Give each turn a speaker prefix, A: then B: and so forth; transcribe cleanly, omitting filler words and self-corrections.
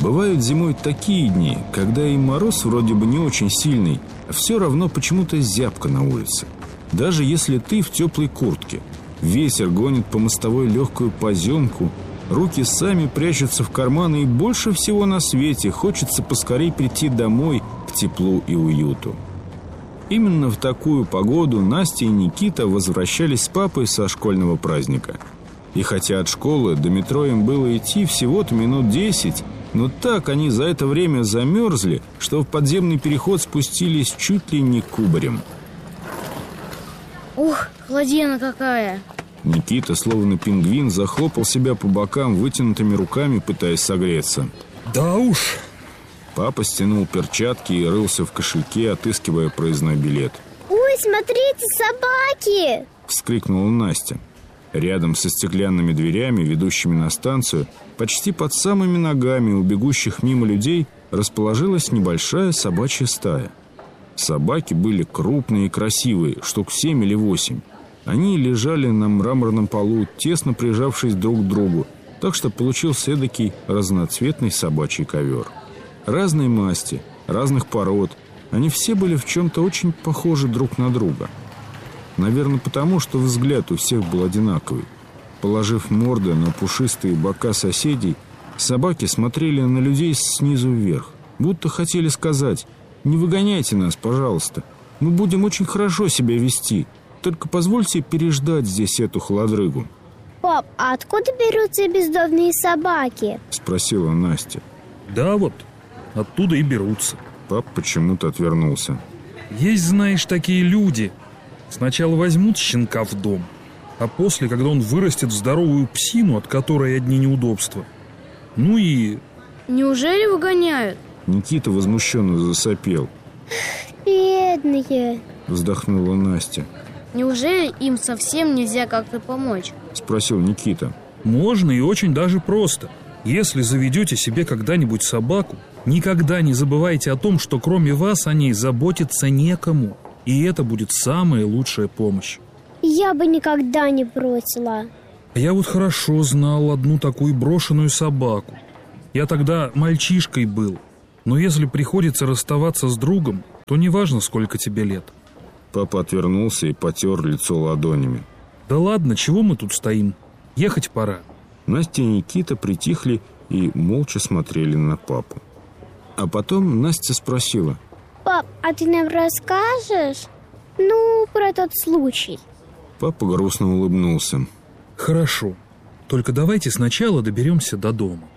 A: Бывают зимой такие дни, когда и мороз вроде бы не очень сильный, а все равно почему-то зябко на улице. Даже если ты в теплой куртке. Ветер гонит по мостовой легкую поземку, руки сами прячутся в карманы, и больше всего на свете хочется поскорей прийти домой к теплу и уюту. Именно в такую погоду Настя и Никита возвращались с папой со школьного праздника. И хотя от школы до метро им было идти всего-то минут 10, но так они за это время замерзли, что в подземный переход спустились чуть ли не кубарем.
B: Ух, холодина какая!
A: Никита, словно пингвин, захлопал себя по бокам вытянутыми руками, пытаясь согреться.
C: Да уж.
A: Папа стянул перчатки и рылся в кошельке, отыскивая проездной билет.
D: Ой, смотрите, собаки!
A: Вскрикнула Настя. Рядом со стеклянными дверями, ведущими на станцию, почти под самыми ногами у бегущих мимо людей, расположилась небольшая собачья стая. Собаки были крупные и красивые, штук 7 или 8. Они лежали на мраморном полу, тесно прижавшись друг к другу, так что получился эдакий разноцветный собачий ковер. Разной масти, разных пород, они все были в чем-то очень похожи друг на друга. Наверное, потому, что взгляд у всех был одинаковый. Положив морды на пушистые бока соседей, собаки смотрели на людей снизу вверх, будто хотели сказать: «Не выгоняйте нас, пожалуйста, мы будем очень хорошо себя вести, только позвольте переждать здесь эту холодрыгу».
D: Пап, а откуда берутся бездомные собаки?
A: Спросила Настя.
C: Да вот, оттуда и берутся.
A: Пап почему-то отвернулся.
C: Есть, знаешь, такие люди. Сначала возьмут щенка в дом, а после, когда он вырастет в здоровую псину, от которой одни неудобства. Ну и...
B: Неужели выгоняют?
A: Никита возмущенно засопел.
D: Бедные.
A: Вздохнула Настя.
B: Неужели им совсем нельзя как-то помочь?
A: Спросил Никита.
C: Можно и очень даже просто. Если заведете себе когда-нибудь собаку, никогда не забывайте о том, что кроме вас о ней заботиться некому. И это будет самая лучшая помощь.
D: Я бы никогда не бросила.
C: Я вот хорошо знал одну такую брошенную собаку. Я тогда мальчишкой был. Но если приходится расставаться с другом, то неважно, сколько тебе лет.
A: Папа отвернулся и потер лицо ладонями.
C: Да ладно, чего мы тут стоим? Ехать пора.
A: Настя и Никита притихли и молча смотрели на папу. А потом Настя спросила:
D: Пап, а ты нам расскажешь? Ну, про тот случай.
A: Папа грустно улыбнулся.
C: Хорошо, только давайте сначала доберемся до дома.